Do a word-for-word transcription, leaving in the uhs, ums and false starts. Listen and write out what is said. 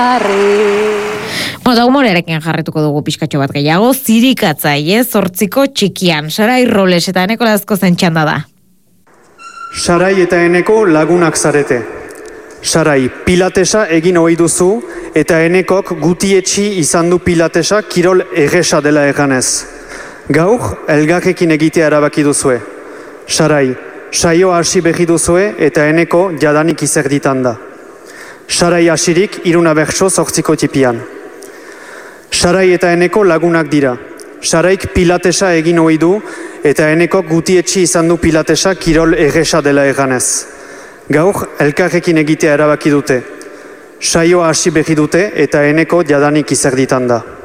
Bueno, da humorearekin jarretuko dugu pixkatxo bat gehiago, zirikatzaile zortziko txikian, Sarai Robles eta Eneko Lazkozen txanda da. Sarai eta Eneko lagunak zarete. Sarai, pilatesa egin ohi duzu eta Enekok gutietxi izan du pilatesa kirol egesa dela eganez. Gaur, elgarrekin egitea erabaki duzue. Sarai, saio hasi behi duzue eta Eneko jadanik izerditan da. Sarai hasirik iruna bertso zortziko tipian. Sarai eta Eneko lagunak dira. Saraik pilatesa egin ohi du eta Enekok gutietxi izan du pilatesa kirol egesa dela eganez. Gaur, elkarrekin egitea erabaki dute. Saioa hasi behi dute eta Eneko jadanik izerditan da.